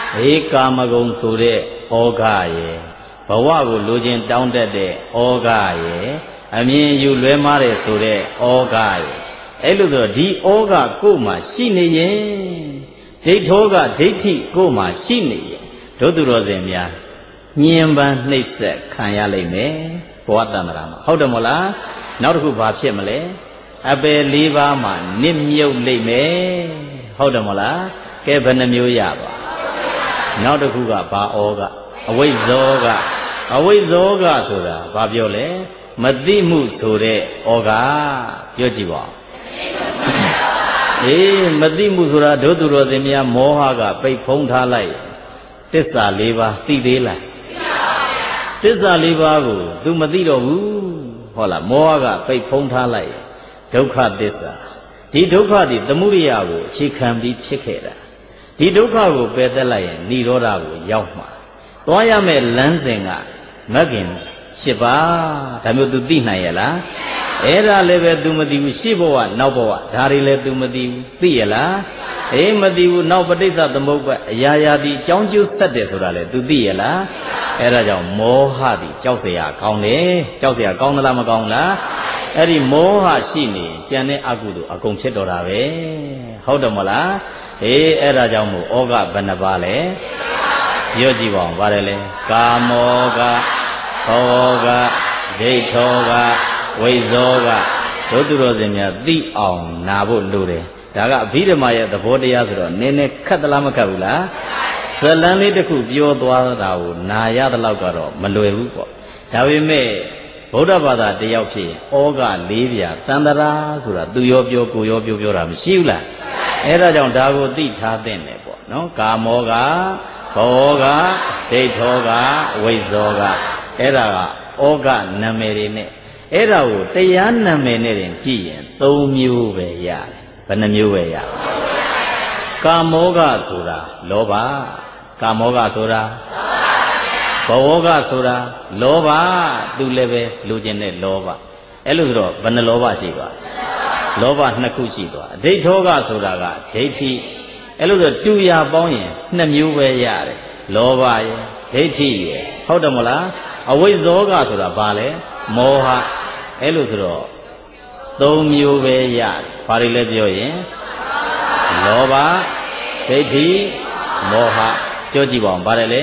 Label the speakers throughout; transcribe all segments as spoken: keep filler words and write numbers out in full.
Speaker 1: အေးကာမဂုဏ်ဆိုတဲ့ဩဃရဲ့ဘဝကိုလိုချင်တောင်းတတ်တဲ့ဩဃရဲ့အမြင်ယူလွဲမားတဲ့ဆိုတဲ့ဩဃရဲ့အဲ့လိုဆိုဒီဩဃကိုယ်မှာရှိနေရင်ဒိဋ္ဌောကဒိဋ္ဌိကိုယ်မှာရှိနေရင်ဒုသူတော်စင်များညင်ပန်းနှိပ်စက်ခံရလိမ့်မယ်ဘဝတန္တရာမှာဟုတ်တယ်မို့လားနောက်တစ်ခုဘာဖြစ်မလဲအပယ်လေးပါးမှာနစ်မြုပ်လိမ့်မယ်ဟုတ်တယ်မို့လားကဲဘယ်နှမျိုးရပါနောက်တစ်ခုကဘာဩကအဝိဇ္ဇောကအဝိဇ္ဇောကဆိုတာဘာပြောလဲမသိမှုဆိုတဲ့ဩဃပြောကြည့်ပါအေးမသိမှုဆိုတာဒုသူတော်စင်များမောဟကပိတ်ဖုံးထားလိုက်တစ္ဆာလေးပါးသိသေးလားတစ္ဆာလေးပါးကို तू မသိတော့ဘူးဟုတ်လားမောဟကပိတ်ဖုံးထားလိုက်ဒုက္ခသစ္စာဒီဒုက္ခဒီသမုဒိယကိုအခြေခံပြီးဖြစ်ခဲ့တာဒီဒုက္ခကိုပယ်သက်လိုက်ရင်និရောဓကိုရောက်မှာသွားရမယ့်လမ်းစဉ်ကမဂ္ဂင်၈ပါးဒါမျိုး तू သိနိုင်ရဲ့လားအဲ့ဒါလည်းပဲ तू မသိဘူးရှေ့ဘဝနောက်ဘဝဒါတွေလည်း तू မသိဘူးသိရလားအေးမသိဘူးနောက်ပဋိစ္စသမုပ္ပါအရာရာဒီအကြောင်းကျိုးဆက်တယ်ဆိုတာလည်း तू သိရလားအဲ့ဒါကြောင့်မောဟဒီကြောက်เสียကောင်းတယ်ကြောက်เสียကောင်းသလားမကောင်းလားအဲ့ဒီမောဟရှိနေကြံတဲ့အကုသိုလ်အကုန်ဖြစ်တော်တာပဲဟုတ်တယ်မလားအေးအဲ့ဒါကြောင့်မို့ဩဃဘယ်နှပါလဲပြောကြည့်ပါဦးဗါတယ်လေကာမောကဘောကဒိဋ္ဌောကဝိဇ္ဇောကဒုသူတော်စင်များသိအောင်နာဖို့လိုတယ်ဒါကအဘိဓမ္မာရဲ့သဘောတရားဆိုတော့နည်းနည်းခက်သလားမခက်ဘူးလားဇလန်းလေးတစ်ခုပြောသွားတာကိုနာရတဲ့လောက်ကတော့မလွယ်ဘူးပေါ့ဒါပေမဲ့ဗုဒ္ဓဘာသာတယောက်ဖြစ်ဩဃလေးပြာတန္တရာဆိုတာသူရောပြောကိုရောပြောပြောတာမရှိဘူးလားအဲ့ဒါကြောင့်ဒါကိုသိထားတဲ့တယ်ပေါ့နော်ကာမောကဘောကဒိဋ္ဌောကဝိဇ္ဇောကအဲ့ဒါကဩဃနာမည်တွေနဲ့အဲ့ဒါကိုတရားနာမည်နဲ့တင်ကြည့်ရင်၃မျိုးပဲရတယ်ဘယ်နှမျိုးပဲရကာမောကဆိုတာလောဘကာမောကဆိုတာဘောဝကဆိုတာလောဘသူလည်းပဲလူကျင်တဲ့လောဘအဲ့လိုဆိုတော့ဘယ်နှလောဘရှိပါလောဘနှစ်ခုရှိသွားအဋ္ဌောကဆိုတာကဒိဋ္ဌိအဲ့လိုဆိုတူရပေါင်းရင်နှစ်မျိုးပဲရတယ်လောဘရယ်ဒိဋ္ဌိရယ်ဟုတ်တယ်မလားအဝိဇ္ဇောကဆိုတာဘာလဲမောဟအဲ့လိုဆိုတော့သုံးမျိုးပဲရတယ်ဘာတွေလဲပြောရင်လောဘဒိဋ္ဌိမောဟပြောကြည့်ပါဦးဘာလဲလဲ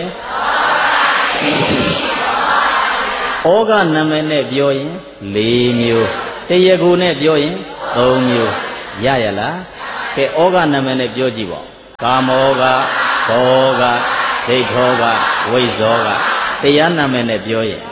Speaker 1: ဩဃနာမည်နဲ့ပြောရင်၄မျိုးတရားကိုနဲ့ပြောရင်၃မျိုးရရလားကဲဩဃနာမည်နဲ့ပြောကြည့်ပါဦးကာမောကဘောကဒိဋ္ဌောကဝိဇ္ဇောကတရားနာမည်နဲ့ပြောရင်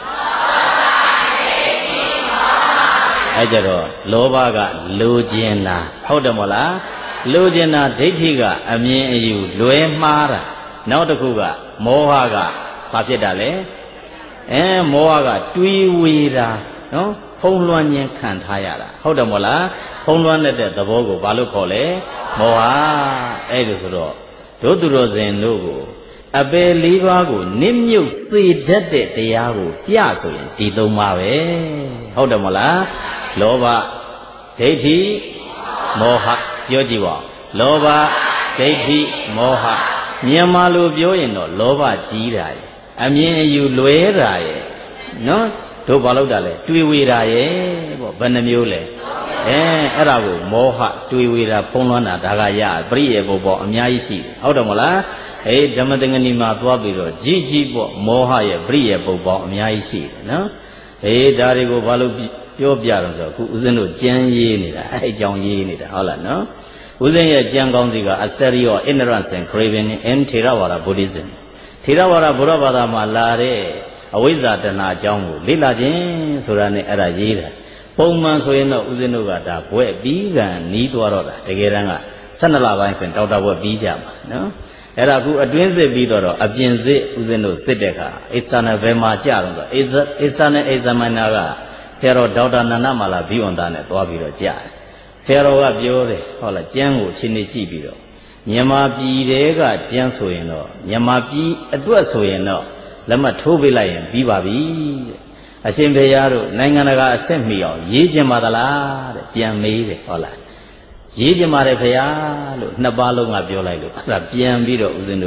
Speaker 1: အဲ့ကြတော့လောဘကလိုချင်တာဟုတ်တယ်မဟုတ်လားလိုချင်တာဒိဋ္ဌိကအမြင်အယူလွဲမှားတာနောက်တစ်ခုကမောဟကဘာဖြစ်တာလဲအဲမောဟကတွေးဝေတာနော်ဖုံးလွှမ်းခြင်းခံထားရတာဟုတ်တယ်မဟုတ်လားဖုံးလွှမ်းတဲ့သဘောကိုဘာလို့ခေါ်လဲမောဟအဲ့ဒါဆိုတော့ဒုသူတော်စင်တို့ကိုအပယ်လေးပါးကိုနစ်မြုပ်စေတတ်တဲ့တရားကိုပြဆိုရင်ဒီသုံးပါပဲဟုတ်တယ်မဟုတ်လားလောဘဒိဋ္ဌိမောဟပြောကြည့်ပါလောဘဒိဋ္ဌိမောဟမြန်မာလိုပြောရင်တော့လောဘကြီးတာရဲ့အမြင်အယူလွဲတာရဲ့နော်တို့ဘာလို့တာလဲတွေးဝေတာရဲ့ပေါ့ဘယ်နှမျိုးလဲအဲအဲ့ဒါကိုမောဟတွေးဝေတာဖုံးလွှမ်းတာဒါကရပရိယေဘောပေါ့အများကြီးရှိတယ်ဟုတ်တယ်မဟုတ်လားအေးဓမ္မသင်္ကနီမှာသွားပြီးတော့ကြီးကြီးပေါ့မောဟရဲ့ပရိယေဘောပေါ့အများကြီးရှိတယ်နော်အေးဒါတွေကိုဘာလို့ပြောပြတော့ဆိုအခုဦးဇင်းတို့ကြံရေးနေတာအဲ့အကြောင်းရေးနေတာဟုတ်လားနော်ဦးဇင်းရဲ့ကြံကောင်းစီက A Study of Ignorance and Craving in Theravada Buddhism ထေရဝါဒဘုရားဘာသာမှာလာတဲ့အဝိဇ္ဇာတဏှာအကြောင်းကိုလေ့လာခြင်းဆိုတာနဲ့အဲ့ဒါရေးတာပုံမှန်ဆိုရင်တော့ဦးဇင်းတို့ကဒါဘွဲ့ပြီးကံနီးသွားတော့တာတကယ်တမ်းကဆယ်နှစ်လပိုင်းဆိုရင်ဒေါက်တာဘွဲ့ပြီးကြမှာနော်အဲ့ဒါအခုအတွင်းစစ်ပြီးတော့အပြင်စစ်ဦးဇင်းတို့စစ်တဲ့အခါ external ဘယ်မှာကြာတော့ဆို external examiner ကဆရာတော်ဒေါက်တာနန္ဒမာလာဘိဝန္တာနဲ့သွားပြီးတော့ကြာတယ်ဆရာတော်ကပြောတယ်ဟုတ်လားကျမ်းကိုချင်းနေကြည့်ပြီးတော့မြန်မာပြည်တွေကကျမ်းဆိုရင်တော့မြန်မာပြည်အတွက်ဆိုရင်တော့လက်မှတ်ထိုးပေးလိုက်ရင်ပြီးပါပြီအရှင်ဘုရားတို့နိုင်ငံတကာအဆင့်မီအောင်ရေးကြပါသလားတဲ့ပြန်မေးတယ်ဟုတ်လားရေးကြပါတယ်ဘုရားလို့နှစ်ပါးလုံးကပြောလိုက်လို့အဲ့ဒါပြန်ပြီးတော့ဦးဇင်းတို့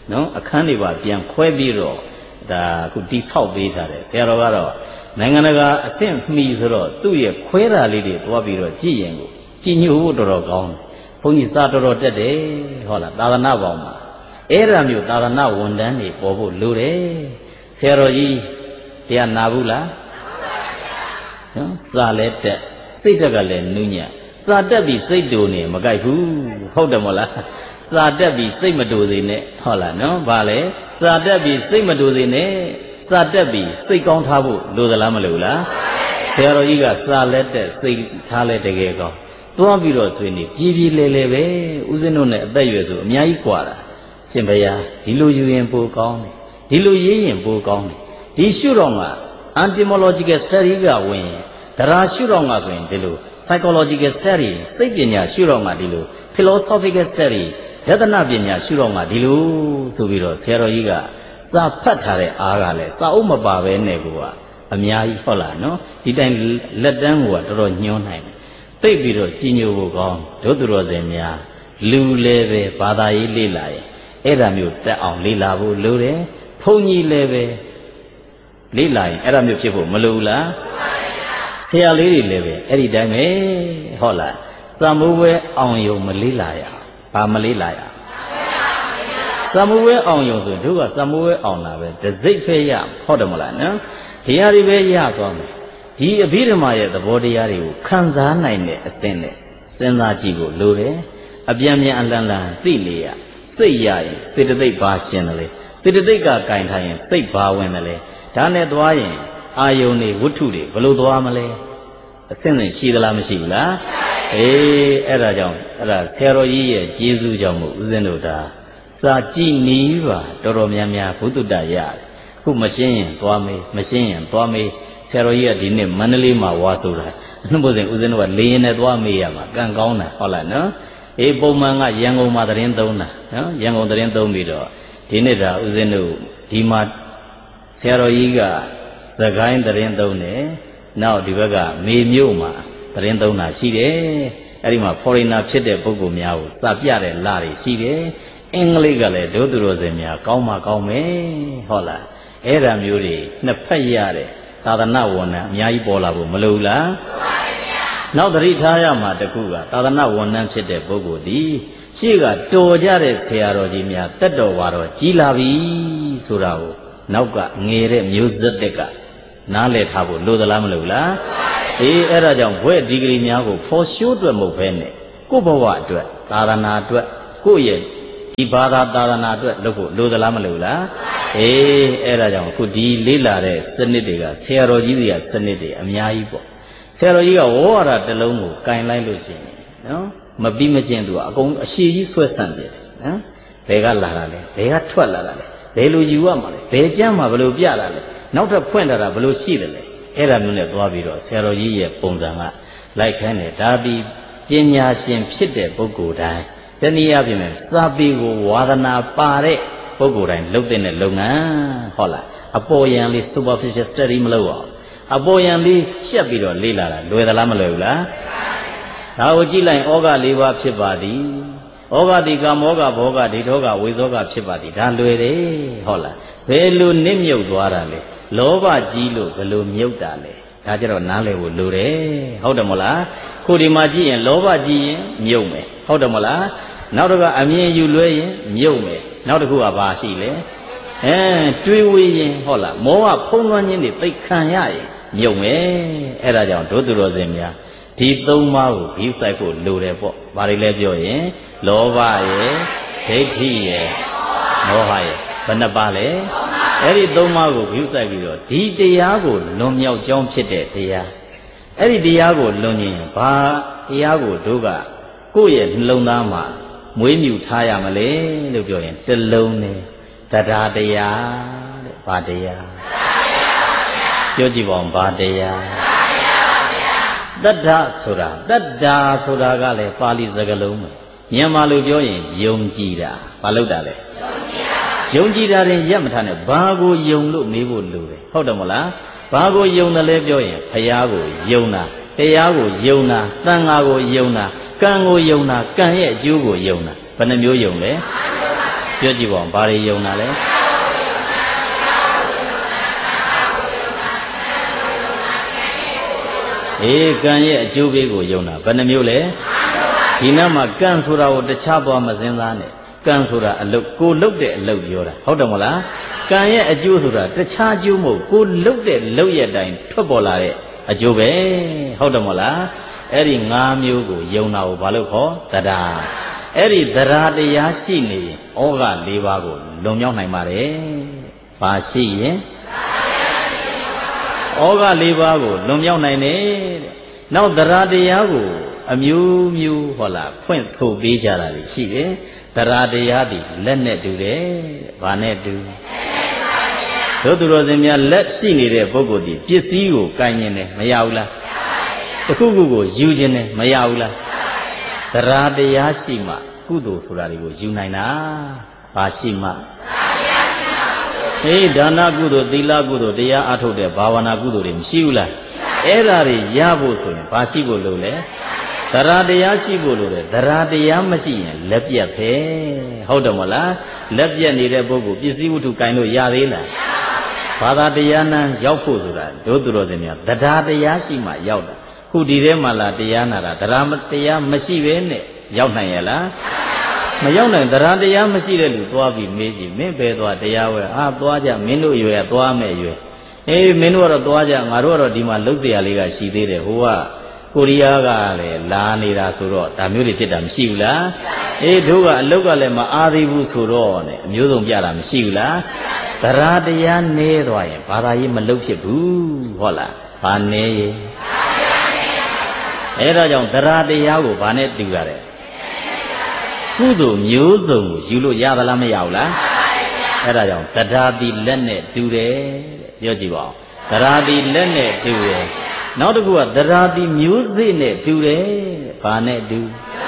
Speaker 1: နော်အခန်းတွေပါပြန်ခွဲပြီးတော့ဒါအခုတိဆောက်ပေးထားတယ်ဆရာတော်ကတော့နိုင်ငံတကာအဆင့်မှီဆိုတော့သူ့ရဲ့ခွဲတာလေးတွေတွားပြီးတော့ကြည်ရင်ကိုကြည်ညိုဖို့တော်တော်ကောင်းတယ်ဘုန်းကြီးစာတော်တော်တက်တယ်ဟုတ်လားသာသနာပေါင်းမှာအဲ့ဒါမျိုးသာသနာဝန်ထမ်းတွေပေါ်ဖို့လိုတယ်ဆရာတော်ကြီးတရားနာဘူးလားနော်စာလဲတက်စိတ်တက်ကလည်းနူးညံ့စာတက်ပြီးစိတ်တူနေမကြိုက်ဘူးဟုတ်တယ်မဟုတ်လားစာတက်ပြီးစိတ်မတူစေနဲ့ဟုတ်လားနော်ဗာလဲစာတက်ပြီးစိတ်မတူစေနဲ့စာတက်ပြီးစိတ်ကောင်းထားဖို့လိုသလားမလိုလားဆရာတော်ကြီးကစာလက်တက်စိတ်ထားလဲတကယ်ကောင်းတွားပြီးတော့ဆွေးနေပြေးပြေးလဲလဲပဲဦးဇင်းတို့နဲ့အသက်အရွယ်ဆိုအများကြီးกว่าတာရှင်ဘုရားဒီလိုယူရင်ပိုကောင်းတယ်ဒီလိုရေးရင်ပိုကောင်းတယ်ဒီရှုတော့က entomological study ကဝင်ဒရာရှုတော့ကဆိုရင်ဒီလို psychological study စိတ်ပညာရှုတော့ကဒီလို philosophical study ယတနာပညာရှုတော့ကဒီလိုဆိုပြီးတော့ဆရာတော်ကြီးကစာဖတ်ထားတဲ့အားကလည်းစာအုပ်မပါဘဲနဲ့ကိုကအများကြီးဟုတ်လားနော်ဒီတိုင်းလက်တန်းကိုကတော်တော်ညှိုးနိုင်တယ်သိပြီးတော့ကြည်ညိုဖို့ကောင်းဒုသူတော်စင်များလူလည်းပဲဘာသာရေးလေ့လာရဲ့အဲ့ဒါမျိုးတက်အောင်လေ့လာဖို့လိုတယ်ဘုန်းကြီးလည်းပဲလေ့လာရင်အဲ့ဒါမျိုးဖြစ်ဖို့မလိုလားဆရာလေးတွေလည်းပဲအဲ့ဒီတိုင်းပဲဟုတ်လားစာမိုးဝဲအောင်ယုံမလေ့လာရဘာမလေ့လာရစာမိုးဝဲအောင်ယုံဆိုတို့ကစာမိုးဝဲအောင်လာပဲတစိတ်ဖဲရဟုတ်တယ်မလားနော်ဒီဟာတွေပဲရသွားမယ်ဒီအဘိဓမ္မာရဲ့သဘောတရားတွေကိုခံစားနိုင်တဲ့အစဉ်နဲ့စဉ်းစားကြည့်ဖို့လိုတယ်အပြန်ပြန်အလန့်လန့်သိလေရစိတ်ရရင်စေတသိက်ဘာရှင်တယ်လေစေတသိက်ကကင်ထားရင်စိတ်ဘာဝင်တယ်လေဒါနဲ့သွားရင်အာယုန်တွေဝတ္ထုတွေဘယ်လိုသွားမလဲအစဉ်နဲ့ရှိသလားမရှိဘူးလားအေးအဲ့ဒါကြောင့်အဲ့ဒါဆရာတော်ကြီးရဲ့ကျေးဇူးကြောင့်မို့ဦးဇင်းတို့ဒါစာကြည့်နီးပါတော်တော်များများဘုဒ္ဓတရတယ်ခုမရှင်းရင်သွားမေးမရှင်းရင်သွားမေးဆရာတော်ကြီးကဒီနေ့မန္တလေးမှာဝါဆိုတာနှုတ်ဘုရင်ဦးဇင်းတို့ကလေရင်နဲ့သွားမေးရမှာကံကောင်းတာဟုတ်လားနော်အေးပုံမှန်ကရန်ကုန်မှာသတင်းသုံးတာနော်ရန်ကုန်သတင်းသုံးပြီးတော့ဒီနေ့ဒါဦးဇင်းတို့ဒီမှာဆရာတော်ကြီးကသခိုင်းသတင်းသုံးတယ်နောက်ဒီဘက်ကမေမြို့မှာသတင်းသုံးတာရှိတယ်အဲ့ဒီမှာ foreigner ဖြစ်တဲ့ပုဂ္ဂိုလ်များကိုစာပြတဲ့လာတွေရှိတယ်အင်္ဂလိပ်ကလည်းဒုသူတော်စင်များကောင်းမှကောင်းမယ်ဟုတ်လားအဲ့ဒါမျိုးတွေနှစ်ဖက်ရတဲ့သာသနာဝန်ထမ်းအများကြီးပေါ်လာဖို့မလိုလားနောက်သတိထားရမှာတခုကသာသနာဝန်ထမ်းဖြစ်တဲ့ပုဂ္ဂိုလ်ဒီရှေ့ကတော်ကြတဲ့ဆရာတော်ကြီးများတက်တော်ဝါတော်ကြီးလာပြီဆိုတာကိုနောက်ကငယ်တဲ့မျိုးဆက်တက်ကနားလည်ထားဖို့လိုသလားမလိုလားအေးအဲ့ဒါကြောင့်ဘွဲ့ဒီဂရီများကိုဖော်ရှိုးအတွက်မဟုတ်ဘဲနဲ့ကိုယ့်ဘဝအတွက်သာသနာအတွက်ကိုယ့်ရဲ့ဒီဘာသာသာသနာအတွက်လုပ်ဖို့လိုသလားမလိုလားအေးအဲ့ဒါကြောင့်အခုဒီလေးလာတဲ့စနစ်တွေကဆရာတော်ကြီးတွေကစနစ်တွေအများကြီးပေါ့ဆရာတော်ကြီးကဝေါ်ရတာတစ်လုံးကိုကင်လိုက်လို့ရှိရင်နော်မပြီးမချင်းသူကအကုန်အရှိကြီးဆွဲဆန့်ပြတယ်နော်ဘယ်ကလာတာလဲဘယ်ကထွက်လာတာလဲဘယ်လိုယူရမှာလဲဘယ်ကျမ်းမှာဘယ်လိုပြတာလဲနောက်ထပ်ဖွင့်တာဘယ်လိုရှိတယ်လဲအဲ့ဒါမျိုးနဲ့သွားပြီးတော့ဆရာတော်ကြီးရဲ့ပုံစံကလိုက်ခိုင်းတယ်ဒါပြီးပညာရှင်ဖြစ်တဲ့ပုဂ္ဂိုလ်တိုင်းတနည်းအားဖြင့်စာပေကိုဝါဒနာပါတဲ့ပုဂ္ဂိုလ်တိုင်းလုပ်တဲ့လုပ်ငန်းဟုတ်လားအပေါ်ယံလေး superficial study မလုပ်အောင်အပေါ်ယံလေးရှက်ပြီးတော့လေ့လာတာလွယ်သလားမလွယ်ဘူးလားဒါကိုကြည့်လိုက်ဩဃလေးပါးဖြစ်ပါသည်ဩဃတိကာမောဃဘောဃဒိဋ္ဌောဃဝေဇောဃဖြစ်ပါသည်ဒါလွယ်တယ်ဟုတ်လားဘယ်လိုနစ်မြုပ်သွားတာလဲလောဘကြီးလို့ဘယ်လိုမြုပ်တာလဲဒါကြတော့နားလည်ဖို့လိုတယ်ဟုတ်တယ်မလားခုဒီမှာကြည့်ရင်လောဘကြီးရင်မြုပ်မယ်ဟုတ်တယ်မလားနောက်တစ်ခါအမြင်ယူလွဲရင်မြုပ်မယ်နောက်တစ်ခုကဘာရှိလဲအဲတွေးဝေးရင်ဟုတ်လားမောဟဖုံးလွှမ်းခြင်းတွေသိခံရရင်မြုပ်မယ်အဲ့ဒါကြောင့်ဒုသူတော်စင်များဒီသုံးပါးကိုဂိစိုက်ဖို့လိုတယ်ပေါ့ဘာတွေလဲပြောရင်လောဘရယ်ဒိဋ္ဌိရယ်မောဟရယ်ဘယ်နှပါလဲအဲ့ဒီသုံးပါးကိုဂိစိုက်ပြီးတော့ဒီတရားကိုလွန်မြောက်ကြောင်းဖြစ်တဲ့တရားအဲ့ဒီတရားကိုလွန်ရင်ဘာတရားကိုတို့ကကိုယ့်ရဲ့နှလုံးသားမှာမွေးမြူထားရမလဲလို့ပြောရင်တစ်လုံးနဲ့တရားတရားတဲ့ဘာတရားပြောကြည့်ပါဦးဘာတရားတတ္ထဆိုတာတတ္တာဆိုတာကလည်းပါဠိစကားလုံးပဲမြန်မာလိုပြောရင်ယုံကြည်တာဘာလို့တာလဲယုံကြည်တာရင်ရက်မထားနဲ့ဘာကိုယုံလို့မေးဖို့လိုတယ်ဟုတ်တယ်မလားဘာကိုယုံတယ်လဲပြောရင်ဘုရားကိုယုံတာတရားကိုယုံတာသံဃာကိုယုံတာကံကိုယုံတာကံရဲ့အကျိုးကိုယုံတာဘယ်နှမျိုးယုံလဲပြောကြည့်ပါဦးဘာတွေယုံတာလဲအေးကံရဲ့အကျိုးပေးကိုယုံတာဘယ်နှမျိုးလဲဒီနောက်မှာကံဆိုတာကိုတခြားသွားမစင်းသားနဲ့ကံဆိုတာအလုတ်ကိုလုတ်တဲ့အလုတ်ပြောတာဟုတ်တယ်မလားကံရဲ့အကျိုးဆိုတာတခြားအကျိုးမဟုတ်ကိုလုတ်တဲ့လုတ်ရဲ့တိုင်ထွက်ပေါ်လာတဲ့အကျိုးပဲဟုတ်တယ်မလားအဲ့ဒီ၅မျိုးကိုယုံတာကိုဘာလို့ခေါ်တရားအဲ့ဒီတရားတရားရှိနေရင်ဩဃ၄ပါးကိုလွန်မြောက်နိုင်ပါတယ်ဘာရှိရင်ဩဃ၄ပါးကိုလွန်မြောက်နိုင်တယ်တဲ့နောက်တရားတရားကိုအမျိုးမျိုးဟောလားဖွင့်ဆိုပေးကြတာရှိတယ်တရားတရားဒီလက်နဲ့တူတယ်ဘာနဲ့တူတို့သူတော်စင်များလက်ရှိနေတဲ့ပုဂ္ဂိုလ်ဒီပစ္စည်းကိုကိုင်ရင်လည်းမရဘူးလားတခုခုကိုယူခြင်းလည်းမရဘူးလားတရားတရားရှိမှကုသိုလ်ဆိုတာတွေကိုယူနိုင်တာဘာရှိမှဟေးဒါနကုသိုလ်သီလကုသိုလ်တရားအထုတ်တဲ့ဘာဝနာကုသိုလ်တွေမရှိဘူးလားအဲ့ဒါတွေရဖို့ဆိုရင်ဘာရှိဖို့လို့လဲတရားတရားရှိဖို့လို့လေတရားတရားမရှိရင်လက်ပြတ်ပဲဟုတ်တယ်မလားလက်ပြတ်နေတဲ့ပုဂ္ဂိုလ်ပစ္စည်းဝတ္ထုကင်လို့ရသေးလားဘာသာတရားနာရောက်ဖို့ဆိုတာတို့သူတော်စင်များတရားတရားရှိမှရောက်တာခုဒီထဲမှာလာတရားနာတာတရားတရားမရှိဘဲနဲ့ရောက်နိုင်ရလားမရောက်နိုင်တရားတရားမရှိတဲ့လူသွားပြီးမေးကြည့်မင်းဘယ်သွားတရားဝဲအာသွားကြမင်းတို့ရွယ်သွားမယ်ရွယ်အေးမင်းတို့ကတော့သွားကြငါတို့ကတော့ဒီမှာလှုပ်เสียလေးကရှိသေးတယ်ဟိုကကိုရီးယားကလည်းလာနေတာဆိုတော့ဒါမျိုးတွေဖြစ်တာမရှိဘူးလားအေးတို့ကအလုတ်ကလည်းမအားသေးဘူးဆိုတော့ ਨੇ အမျိုးစုံပြတာမရှိဘူးလားတရားတရားနေသွားရင်ဘာသာရေးမလုတ်ဖြစ်ဘူးဟုတ်လားဘာနေရင်အဲ့ဒါကြောင့်တရားတရားကိုဘာနဲ့တူရတယ်ကုသိုလ်မျိုးစုံကိုယူလို့ရသလားမရဘူးလားအဲ့ဒါကြောင့်တရားတိလက်နဲ့တူတယ်ပြောကြည့်ပါဦးတရားတိလက်နဲ့တူတယ်နောက်တစ်ခုကတရားတိမျိုးစေ့နဲ့တူတယ်ဘာနဲ့တူ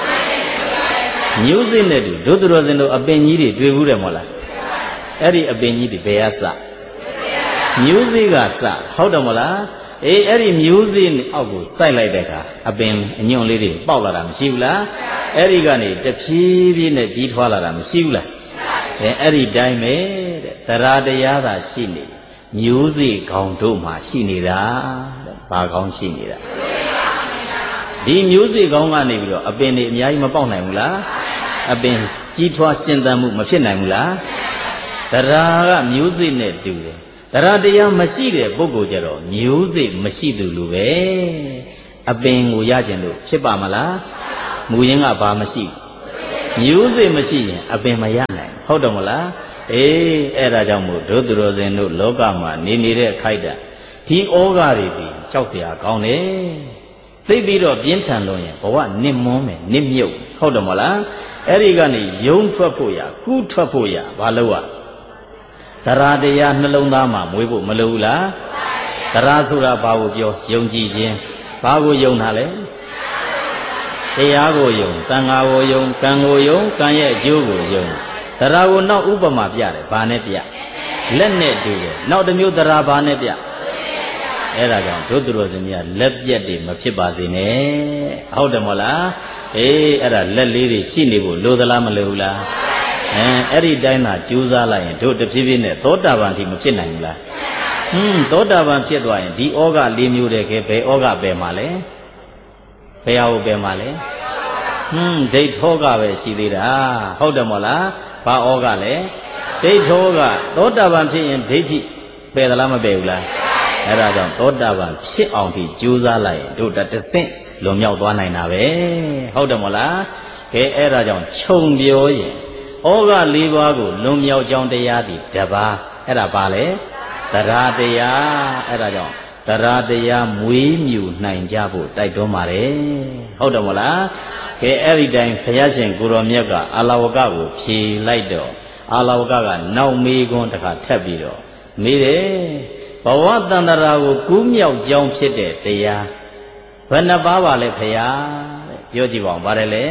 Speaker 1: မျိုးစေ့နဲ့တူတို့သူတော်စင်တို့အပင်ကြီးတွေတွေ့ဘူးတယ်မဟုတ်လားအဲ့ဒီအပင်ကြီးတွေဘယ်ကစမျိုးစေ့ကစဟုတ်တယ်မဟုတ်လားအေးအဲ့ဒီမျိုးစေ့အောက်ကိုစိုက်လိုက်တဲ့အခါအပင်အညွန့်လေးတွေပေါက်လာတာမရှိဘူးလားအဲ့ဒီကနေတဖြည်းဖြည်းနဲ့ကြီးထွားလာတာမရှိဘူးလားအဲအဲ့ဒီတိုင်းပဲတဲ့တရားတရားသာရှိနေမျိုးစေ့ခေါင်တို့မှာရှိနေတာတဲ့ဘာခေါင်ရှိနေတာဒီမျိုးစေ့ခေါင်ကနေပြီးတော့အပင်တွေအများကြီးမပေါက်နိုင်ဘူးလားအပင်ကြီးထွားရှင်သန်မှုမဖြစ်နိုင်ဘူးလားတရားကမျိုးစေ့နဲ့တူတယ်တရားတရားမရှိတဲ့ပုဂ္ဂိုလ်ကြတော့မျိုးစေ့မရှိသူလူပဲအပင်ကိုရခြင်းလို့ဖြစ်ပါမလားမူရင်းကဘာမရှိမျိုးစေ့မရှိရင်အပင်မရနိုင်ဟုတ်တယ်မလားအေးအဲ့ဒါကြောင့်မို့တို့သူတော်စင်တို့လောကမှာနေနေတဲ့ခိုက်တာဒီဩဃတွေပြီးကြောက်เสียကောင်းတယ်သိပြီးတော့ပြင်းထန်လို့ရင်ဘဝနစ်မွန်းမယ်နစ်မြုပ်ဟုတ်တယ်မလားအဲ့ဒီကနေယုံထွက်ဖို့ရကူးထွက်ဖို့ရဘာလို့อ่ะတရားတရားနှလုံးသားမှာမွေးဖို့မလိုဘူးလားတရားဆိုတာဘာကိုပြောယုံကြည်ခြင်းဘာကိုယုံတာလဲတရားကိုယုံသံဃာကိုယုံကံကိုယုံကံရဲ့အကျိုးကိုယုံတရားကိုနောက်ဥပမာပြတယ်ဘာနဲ့ပြလက်နဲ့တူတယ်နောက်တစ်မျိုးတရားဘာနဲ့ပြအဲ့ဒါကြောင့်တို့သူတော်စင်များလက်ပြက်တွေမဖြစ်ပါစေနဲ့ဟုတ်တယ်မဟုတ်လားအေးအဲ့ဒါလက်လေးတွေရှိနေဖို့လိုသလားမလိုဘူးလားအဲအဲ့ဒီတိုင်းသာကြိုးစားလိုက်ရင်တို့တဖြည်းဖြည်းနဲ့သောတာပန်ထိမဖြစ်နိုင်ဘူးလားဟွန်းသောတာပန်ဖြစ်သွားရင်ဒီဩဃလေးမျိုးတည်းကဲဘယ်ဩဃပဲမှာလဲဘယ်ဟာကိုပဲမှာလဲဟွန်းဒိဋ္ဌောကပဲရှိသေးတာဟုတ်တယ်မို့လားဘာဩဃလဲဒိဋ္ဌောကသောတာပန်ဖြစ်ရင်ဒိဋ္ဌိပယ်သလားမပယ်ဘူးလားအဲ့ဒါကြောင့်သောတာပန်ဖြစ်အောင်ထိကြိုးစားလိုက်ရင်တို့တဆင့်လွန်မြောက်သွားနိုင်တာပဲဟုတ်တယ်မို့လားကဲအဲ့ဒါကြောင့်ခြုံပြောရင်ဩဃလေးပါးကိုလွန်မြောက်ကြောင်းတရားဒီတပါးအဲ့ဒါပါလေတရားတရားအဲ့ဒါကြောင့်တရားတရားမွေးမြူနိုင်ကြဖို့တိုက်တွန်းပါတယ်ဟုတ်တယ်မို့လားကဲအဲ့ဒီတိုင်းဘုရားရှင်ကိုရောမြတ်ကအာလဝကကိုဖြေလိုက်တော့အာလဝကကနောက်မေးခွန်းတစ်ခါထပ်ပြီးတော့မေးတယ်ဘဝတန္တရာကိုကူးမြောက်ကြောင်းဖြစ်တဲ့တရားဘယ်နှပါးပါလဲဘုရားတဲ့ပြောကြည့်ပါဦးပါတယ်လေ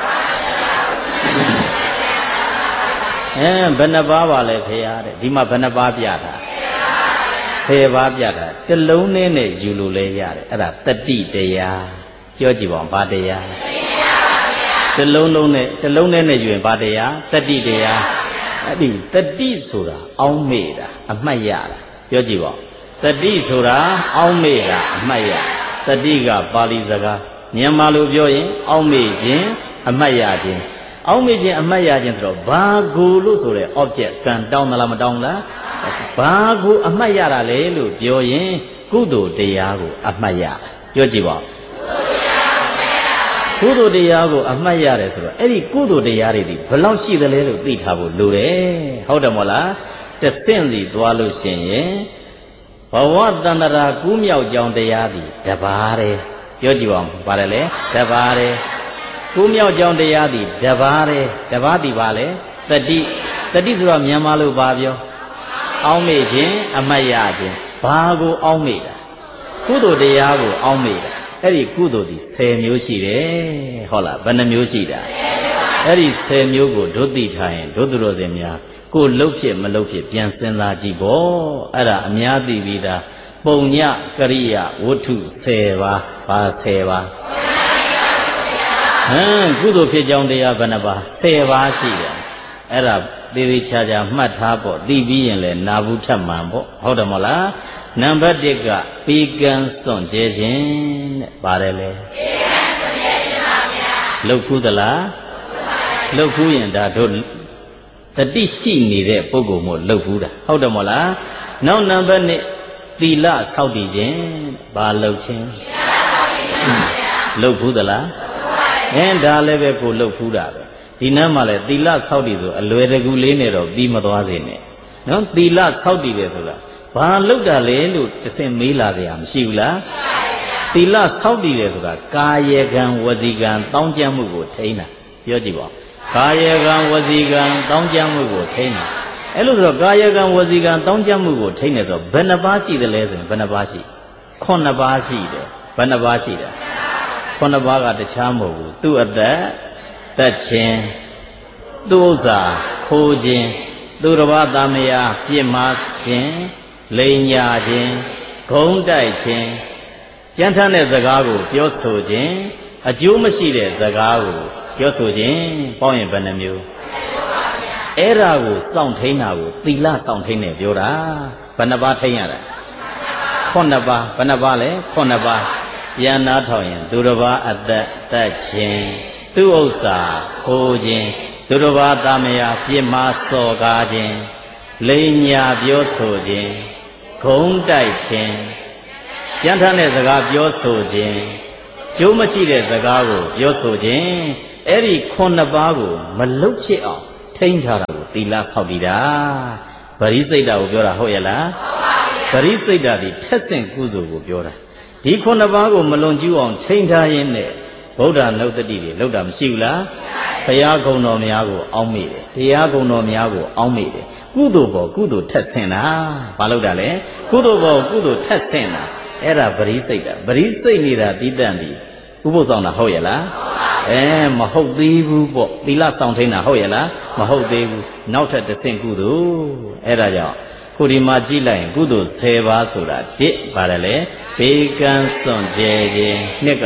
Speaker 1: အဲဘယ်နှပါးပါလဲဖေရတဲ့ဒီမှာဘယ်နှပါးပြတာဆယ်ပါးပြတာတလုံးနဲ့နဲ့ယူလို့လဲရတယ်အဲ့ဒါတတိတရားပြောကြည့်ပါဦးဘာတရားတလုံးလုံးနဲ့တလုံးနဲ့နဲ့ယူရင်ဘာတရားတတိတရားအဲ့ဒီတတိဆိုတာအောင်းမေ့တာအမှတ်ရတာပြောကြည့်ပါတတိဆိုတာအောင်းမေ့တာအမှတ်ရတတိကပါဠိစကားမြန်မာလိုပြောရင်အောင်းမေ့ခြင်းအမှတ်ရခြင်းအောင်းမေ့ခြင်းအမှတ်ရခြင်းဆိုတော့ဘာကိုလို့ဆိုတဲ့ object ကံတောင်းသလားမတောင်းလားဘာကိုအမှတ်ရတာလဲလို့ပြောရင်ကုသိုလ်တရားကိုအမှတ်ရပြောကြည့်ပါကုသိုလ်တရားကိုအမှတ်ရတယ်ဆိုတော့အဲ့ဒီကုသိုလ်တရားတွေဒီဘယ်လောက်ရှိသလဲလို့သိထားဖို့လိုတယ်ဟုတ်တယ်မို့လားတဆင့်စီသွားလို့ရှင်ရင်ဘဝတန္တရာကူးမြောက်ကြောင်းတရားသည်တပါးတယ်ပြောကြည့်ပါဦးပါတယ်လေတပါးတယ်ကူးမြောက်ကြောင်းတရားသည်တပါးတယ်တပါးသည်ပါလေတတိတတိဆိုတော့မြန်မာလိုပါပြောအောင်းမေ့ခြင်းအမှတ်ရခြင်းဘာကိုအောင်းမေ့တာကုသိုလ်တရားကိုအောင်းမေ့တာအဲ့ဒီကုသိုလ်ဒီဆယ်မျိုးရှိတယ်ဟုတ်လားဘယ်နှမျိုးရှိတာအဲ့ဒီဆယ်မျိုးကိုဒုတိထားရင်ဒုသူတော်စင်များကိုလှုပ်ဖြစ်မလှုပ်ဖြစ်ပြန်စဉ်းစားကြည့်ပေါ့အဲ့ဒါအများသိပြီးသားပုံညကရိယာဝတ္ထုဆယ်ပါးပါဆယ်ပါးဟမ်ကုသိုလ်ဖြစ်ကြောင်းတရားဘယ်နှပါးဆယ်ပါးရှိတယ်အဲ့ဒါသေသေးချာချာမှတ်ထားပေါ့သိပြီးရင်လည်းနာဘူးထမှန်ပေါ့ဟုတ်တယ်မဟုတ်လားနံပါတ်တစ်ကပေကံစွန့်ကြဲခြင်းတဲ့ပါတယ်လေပေကံစွန့်ကြဲခြင်းပါဗျာလှုပ်ဖူးသလားလှုပ်ဖူးရင်ဒါတို့တတိရှိနေတဲ့ပုဂ္ဂိုလ်မို့လှုပ်ဖူးတာဟုတ်တယ်မဟုတ်လားနောက်နံပါတ်နှစ်သီလဆောက်တည်ခြင်းဘာလှုပ်ခြင်းလှုပ်ဖူးသလားအင်းဒါလည်းပဲကိုလှုပ်ဖူးတာပဲဒီနန်းမှာလည်းသီလဆောက်တည်ဆိုအလွယ်တကူလေးနဲ့တော့ပြီးမသွားစေနဲ့နော်သီလဆောက်တည်တယ်ဆိုတာဘာလုပ်တာလဲလို့တစ်စင်မေးလာစရာမရှိဘူးလားသီလဆောက်တည်တယ်ဆိုတာကာယကံဝစီကံတောင်းကြမှုကိုထိန်းတာပြောကြည့်ပါကာယကံဝစီကံတောင်းကြမှုကိုထိန်းတာအဲ့လိုဆိုတော့ကာယကံဝစီကံတောင်းကြမှုကိုထိန်းတယ်ဆိုတော့ဘယ်နှပါးရှိတယ်လဲဆိုရင်ဘယ်နှပါးရှိခုနှစ်ပါးရှိတယ်ဘယ်နှပါးရှိတယ်ခုနှစ်ပါးကတခြားမဟုတ်ဘူးသူ့အသက်သက်ခြင်းသူ့ဥစ္စာခိုးခြင်းသူတစ်ပါးသားမယားပြစ်မှားခြင်းလိန်ညာခြင်းဂုံးတိုက်ခြင်းကြမ်းထမ်းတဲ့စကားကိုပြောဆိုခြင်းအကျိုးမရှိတဲ့စကားကိုပြောဆိုခြင်းပေါင်းရင်ဘယ်နှမျိုးအဲ့ဒါကိုစောင့်ထိန်တာကိုသီလစောင့်ထိန်တယ်ပြောတာဘယ်နှပါးထိန်ရတာခုနှစ်ပါးဘယ်နှပါးလဲခုနှစ်ပါးပြန်နာထောင်ရင်သူတစ်ပါးအသက်သက်ခြင်းသူ့ဥစ္စာခိုးခြင်းသူတစ်ပါးသားမယားပြစ်မှားစော်ကားခြင်းလိန်ညာပြောဆိုခြင်းဂုံးတိုက်ခြင်းကြမ်းထမ်းတဲ့စကားပြောဆိုခြင်းကျိုးမရှိတဲ့စကားကိုပြောဆိုခြင်းအဲ့ဒီခုနှစ်ပါးကိုမလုတ်ဖြစ်အောင်ထိန်းထားတာကိုသီလဆောက်တည်တာဗရိစိတ်တာကိုပြောတာဟုတ်ရဲ့လားဗရိစိတ်တာဒီထက်ဆင့်ကုသိုလ်ကိုပြောတာဒီခုနှစ်ပါးကိုမလွန်ကျူးအောင်ထိန်းထားရင်းနဲ့ဗုဒ္ဓနုတ္တိတွေလောက်တာမရှိဘူးလားဘုရားကုံတော်များကိုအောင်းမိတယ်တရားကုံတော်များကိုအောင်းမိတယ်ကုသိုလ်ပေါ်ကုသိုလ်ထက်ဆင့်တာဘာလို့တာလဲကုသိုလ်ပေါ်ကုသိုလ်ထက်ဆင့်တာအဲ့ဒါပရိစိတ်တာပရိစိတ်နေတာတိတန့်ပြီဥပုသ်ဆောင်တာဟုတ်ရဲ့လားအဲမဟုတ်သေးဘူးပေါ့သီလဆောင်ထိန်တာဟုတ်ရဲ့လားမဟုတ်သေးဘူးနောက်ထပ်တစ်ဆင့်ကုသိုလ်အဲ့ဒါကြောင့်ခုဒီမှာကြည့်လိုက်ရင်ကုသိုလ်ဆယ်ပါးဆိုတာတစ်ပါတယ်လေဘေကံစွန့်ကြဲခြင်းနှစ်က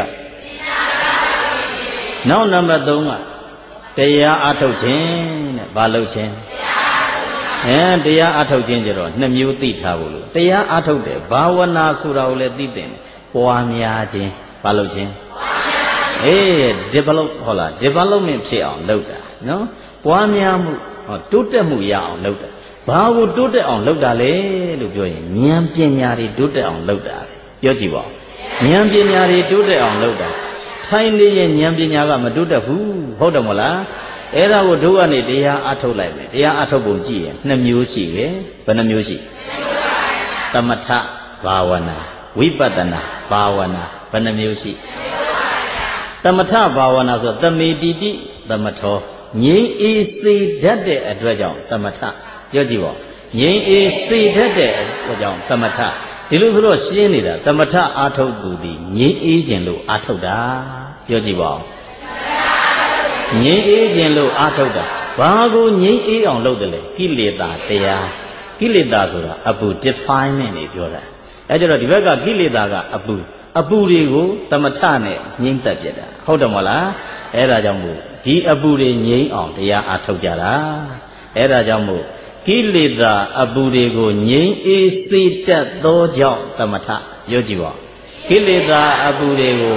Speaker 1: နောက်နံပါတ်သုံးကတရားအထုတ်ခြင်းတဲ့ဘာလုပ်ခြင်းအဲတရားအထုတ်ခြင်းကြတော့နှစ်မျိုးသိထားဖို့လို့တရားအထုတ်တယ်ဘာဝနာဆိုတာကိုလည်းသိတဲ့ပွားများခြင်းဘာလုပ်ခြင်းအေး develop ဟုတ်လား development ဖြစ်အောင်လုပ်တာနော်ပွားများမှုဟောတိုးတက်မှုရအောင်လုပ်တာဘာကိုတိုးတက်အောင်လုပ်တာလဲလို့ပြောရင်ဉာဏ်ပညာတွေတိုးတက်အောင်လုပ်တာပြောကြည့်ပါဦးဉာဏ်ပညာတွေတိုးတက်အောင်လုပ်တာထိုင်နေရင်ဉာဏ်ပညာကမတိုးတက်ဘူးဟုတ်တယ်မဟုတ်လားအဲ့ဒါကိုတို့ကနေတရားအထုတ်လိုက်မယ်တရားအထုတ်ပုံကြည့်ရင်နှစ်မျိုးရှိတယ်ဘယ်နှမျိုးရှိသမထဘာဝနာဝိပဿနာဘာဝနာဘယ်နှမျိုးရှိသမထဘာဝနာဆိုသမေတိတိသမထောငြိမ်းအေးစေတတ်တဲ့အတွက်ကြောင့်သမထပြောကြည့်ပါငြိမ်းအေးစေတတ်တဲ့အတွက်ကြောင့်သမထဒီလိုဆိုတော့ရှင်းနေတာသမထအာထုတ်သူသည်ငြိမ်းအေးခြင်းလို့အာထုတ်တာပြောကြည့်ပါငြိမ်းအေးခြင်းလို့အာထုတ်တာဘာကိုငြိမ်းအေးအောင်လုပ်တယ်လဲကိလေသာတရားကိလေသာဆိုတာအပူ define နဲ့နေပြောတာအဲကြတော့ဒီဘက်ကကိလေသာကအပူအပူတွေကိုသမထနဲ့ငြိမ်းသက်ပြတာဟုတ်တယ်မဟုတ်လားအဲဒါကြောင့်မို့ဒီအပူတွေငြိမ်းအောင်တရားအာထုတ်ကြတာအဲ့ဒါကြောင့်မို့ကိလေသာအပူတွေကိုငြိမ်းအေးစေတတ်သောကြောင့်သမထပြောကြည့်ပါကိလေသာအပူတွေကို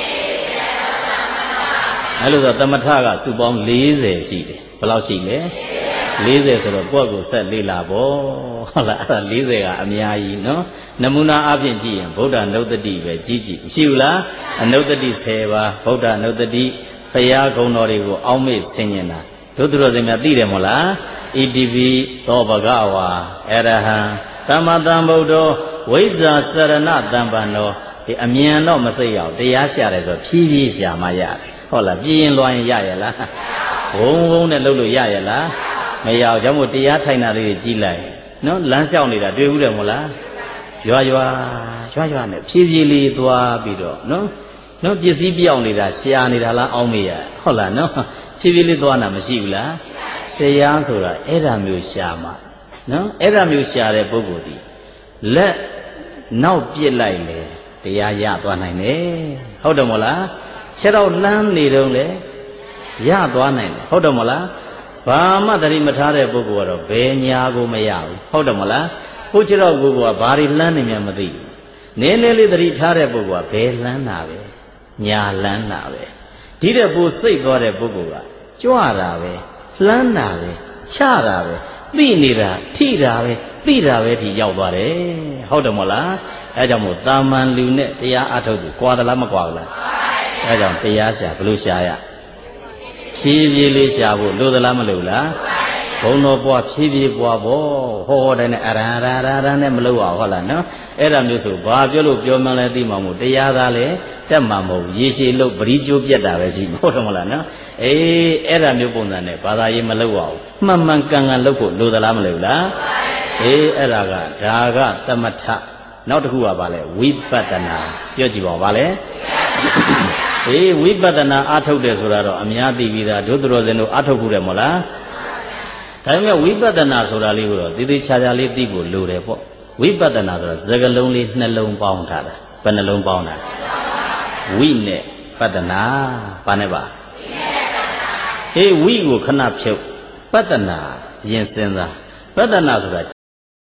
Speaker 1: အဲ့လိုဆိုသမထကစုပေါင်း၄၀ရှိတယ်ဘယ်လောက်ရှိလဲ၄၀ဆိုတော့ကိုယ့်ကိုဆက်လေးလာပေါ့ဟုတ်လားအဲ့ဒါ၄၀ကအများကြီးနော်နမူနာအဖြစ်ကြည့်ရင်ဗုဒ္ဓနုတ္တိပဲကြည့်ကြည့်မရှိဘူးလားအနုတ္တိ၁၀ပါးဗုဒ္ဓနုတ္တိဘုရားဂုဏ်တော်တွေကိုအောက်မေ့ဆင်ញင်တာတို့သူတော်စင်များသိတယ်မို့လားဣတိပိသောဘဂဝါအရဟံသမ္မာသမ္ဗုဒ္ဓောဝိဇ္ဇာစရဏတမ္ပန္နောဒီအမြန်တော့မစိတ်ရအောင်တရားရှာတယ်ဆိုဖြည်းဖြည်းရှာမှရတယ်ဟုတ်လားပြင်းရင်လွှမ်းရင်ရရလားဘုံဘုံနဲ့လှုပ်လို့ရရလားမရအောင်ကြောင့်မို့တရားထိုင်တာလေးကြီးလိုက်နော်လမ်းလျှောက်နေတာတွေ့ဘူးတယ်မို့လားရွာရွာရွာရွာနဲ့ဖြည်းဖြည်းလေးသွားပြီးတော့နော်နော်ပစ္စည်းပြောင်းနေတာရှာနေတာလားအောင်းမေးရဟုတ်လားနော်ဖြည်းဖြည်းလေးသွားတာမရှိဘူးလားတရားဆိုတာအဲ့ဒါမျိုးရှာမှာနော်အဲ့ဒါမျိုးရှာတဲ့ပုဂ္ဂိုလ်ဒီလက်နောက်ပြစ်လိုက်လေတရားရသွားနိုင်တယ်ဟုတ်တယ်မို့လားခြေတော့လှမ်းနေတော့လေရသွားနိုင်တယ်ဟုတ်တယ်မို့လားဘာမှတတိမထားတဲ့ပုဂ္ဂိုလ်ကတော့ဘယ်ညာကိုမရဘူးဟုတ်တယ်မို့လားကိုခြေတော့ကိုကဘာတွေလှမ်းနေမှမသိဘူးနည်းနည်းလေးတတိထားတဲ့ပုဂ္ဂိုလ်ကဘယ်လှမ်းတာပဲညာလှမ်းတာပဲဒီတဲ့ပိုစိတ်သွားတဲ့ပုဂ္ဂိုလ်ကကြွတာပဲလှမ်းတာပဲချတာပဲသိနေတာထိတာပဲသိတာပဲဒီရောက်သွားတယ်ဟုတ်တယ်မို့လားအဲကြောင့်မို့တာမန်လူနဲ့တရားအထုတ်ကိုကြွာသလားမကြွာဘူးလားအဲကြောင့်တရားရှာဘလို့ရှာရဖြည်းဖြည်းလေးရှာဖို့လိုသလားမလိုလားဘုံတော်ပွားဖြည်းဖြည်းပွားဖို့ဟောတဲ့နဲ့အရဟရာရာရာနဲ့မလို့အောင်ဟုတ်လားနော်အဲ့ဒါမျိုးဆိုဘာပြောလို့ပြောမှန်းလဲသိမှာမို့တရားသားလဲတက်မှာမဟုတ်ရေရှည်လို့ပရိကျိုးပြတ်တာပဲရှိဟုတ်တယ်မလားနော်အေးအဲ့ဒါမျိုးပုံစံနဲ့ဘာသာရေးမလုပ်အောင်မှန်မှန်ကန်ကန်လုပ်ဖို့လိုသလားမလိုလားအေးအဲ့ဒါကဒါကသမထနောက်တစ်ခုကဘာလဲဝိပဿနာပြောကြည့်ပါဦးဗာလဲအေးဝိပဿနာအားထုတ်တယ်ဆိုတာတော့အများသိပြီးသားဒုသူတော်စင်တို့အားထုတ်ခုတယ်မို့လားဒါပေမဲ့ဝိပဿနာဆိုတာလေးကိုတော့သေသေးချာချာလေးသိဖို့လိုတယ်ပေါ့ဝိပဿနာဆိုတာစကားလုံးလေးနှလုံးပေါင်းထားတာဘယ်နှလုံးပေါင်းတာဝိနဲ့ပဿနာဘာနဲ့ပါအေးဝိကိုခဏဖြုတ်ပဿနာရင်စဉ်းစားပဿနာဆိုတာ